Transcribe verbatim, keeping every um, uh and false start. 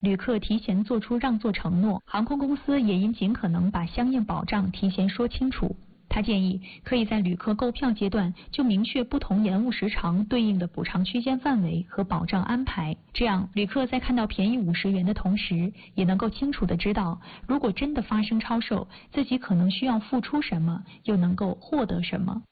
旅客提前做出让座承诺，航空公司也应尽可能把相应保障提前说清楚。他建议可以在旅客购票阶段就明确不同延误时长对应的补偿区间范围和保障安排，这样旅客在看到便宜五十元的同时，也能够清楚地知道，如果真的发生超售，自己可能需要付出什么，又能够获得什么。